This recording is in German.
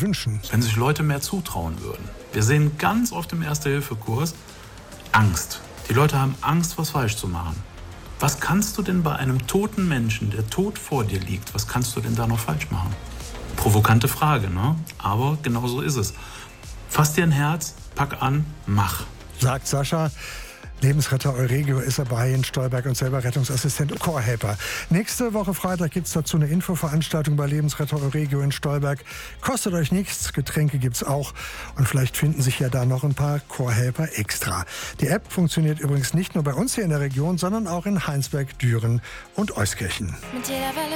wünschen? Wenn sich Leute mehr zutrauen würden. Wir sehen ganz oft im Erste-Hilfe-Kurs Angst. Die Leute haben Angst, was falsch zu machen. Was kannst du denn bei einem toten Menschen, der tot vor dir liegt, was kannst du denn da noch falsch machen? Provokante Frage, ne? Aber genau so ist es. Fass dir ein Herz, pack an, mach. Sagt Sascha. Lebensretter Euregio ist dabei in Stolberg und selber Rettungsassistent und Chorhelfer. Nächste Woche Freitag gibt es dazu eine Infoveranstaltung bei Lebensretter Euregio in Stolberg. Kostet euch nichts, Getränke gibt's auch und vielleicht finden sich ja da noch ein paar Chorhelfer extra. Die App funktioniert übrigens nicht nur bei uns hier in der Region, sondern auch in Heinsberg, Düren und Euskirchen. Mit jeder Welle